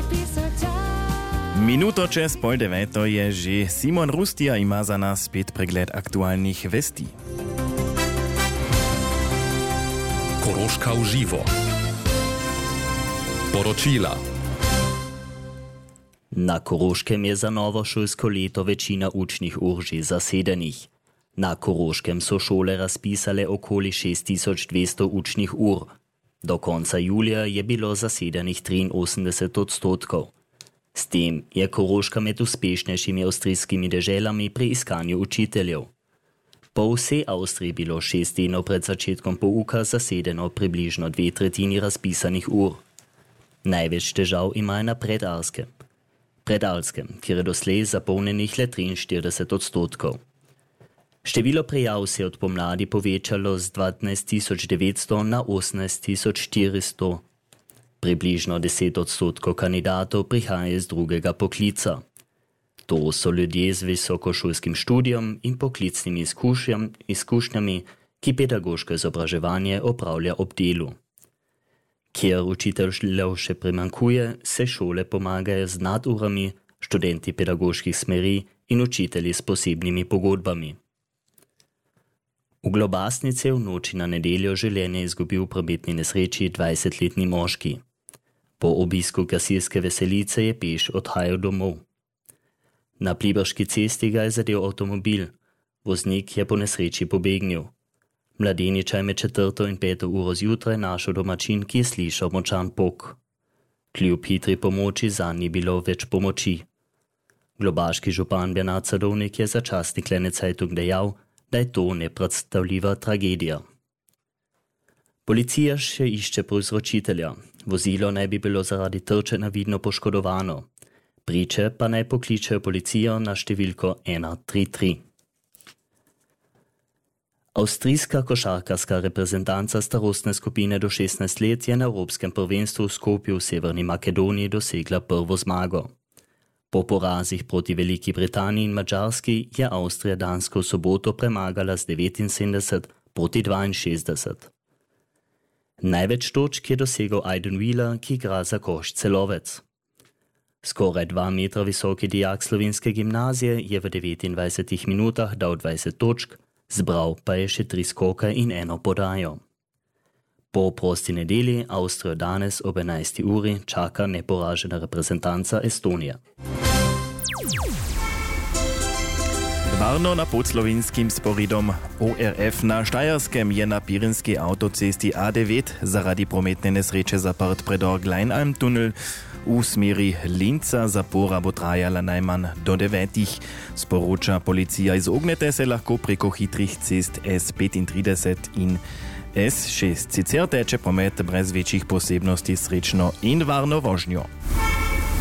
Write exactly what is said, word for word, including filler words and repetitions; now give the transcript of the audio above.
Minuto čez pol deveto je že Simon Rustija ima za nas spet pregled aktualnih vesti. Koroška v živo. Poročila. Na Koroškem je za novo šolsko leto večina učnih ur že zasedenih. Na Koroškem so šole razpisale okoli šest tisoč dvesto učnih ur. Do konca julija je bilo zasedenih triinosemdeset odstotkov. S tem je Koroška med uspešnejšimi avstrijskimi deželami pri iskanju učiteljev. Po vsej Avstriji bilo šest tednov pred začetkom pouka zasedeno približno dve tretjini razpisanih ur. Največ težav imajo na Predalskem. Predalskem, kjer je doslej zapolnenih le triinštirideset odstotkov. Število prijav se je od pomladi povečalo z dvanajst tisoč devetsto na osemnajst tisoč štiristo. Približno deset odstotkov kandidatov prihaja iz drugega poklica. To so ljudje z visokošolskim študijom in poklicnimi izkušnjami, ki pedagoško izobraževanje opravlja ob delu. Kjer učiteljev še primankuje, se šole pomagajo z nadurami, študenti pedagoških smeri in učitelji s posebnimi pogodbami. V Globasnici je v noči na nedeljo življenje izgubil v prometni nesreči dvajsetletni moški. Po obisku gasilske veselice je peš odhajal domov. Na Pliberški cesti ga je zadel avtomobil. Voznik je po nesreči pobegnil. Mladeniča je med četrto in peto uro zjutraj našel domačin, ki je slišal močan pok. Kljub hitri pomoči zanj ni bilo več pomoči. Globaški župan Bernard Sadovnik je za časnik Kleine Zeitung dejal, da je to nepredstavljiva tragedija. Policija še išče povzročitelja. Vozilo naj bi bilo zaradi trčenja vidno poškodovano. Priče pa naj pokličejo policijo na številko ena tri tri. Avstrijska košarkarska reprezentanca starostne skupine do šestnajst let je na Evropskem prvenstvu v Skopju v Severni Makedoniji dosegla prvo zmago. Po porazih proti Veliki Britaniji in Madžarski je Avstrija Dansko v soboto premagala z devetinsedemdeset proti dvainšestdeset. Največ točk je dosegel Aiden Wheeler, ki igra za Koš Celovec. Skoraj dva metra visoki dijak slovenske gimnazije je v devetindvajsetih minutah dal dvajset točk, zbral pa je še tri skoke in eno podajo. Po prosti nedelji Avstrijo danes ob enajsti uri čaka neporažena reprezentanca Estonije. Varno na podslovinskim sporidom O R F na Štajerskem je na pirinski avtocesti A devet zaradi prometne nesreče zaprt predor Gleinalm tunel. V smeri Linca zapora bo trajala najmanj do devetih. Sporoča policija, izognete se lahko preko hitrih cest S petintrideset in S šest. Sicer teče promet brez večjih posebnosti, srečno in varno vožnjo.